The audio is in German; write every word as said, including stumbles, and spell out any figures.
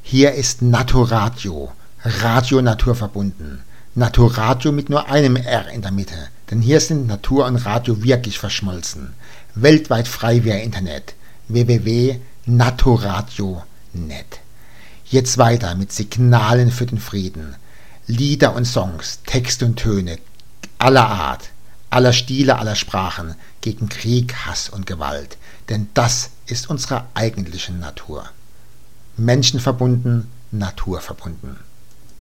Hier ist Naturradio, Radio naturverbunden. Naturradio mit nur einem R in der Mitte, denn hier sind Natur und Radio wirklich verschmolzen. Weltweit frei via Internet, w w w punkt naturradio punkt net. Jetzt weiter mit Signalen für den Frieden. Lieder und Songs, Texte und Töne aller Art, aller Stile, aller Sprachen gegen Krieg, Hass und Gewalt. Denn das ist unsere eigentliche Natur. Menschenverbunden, naturverbunden.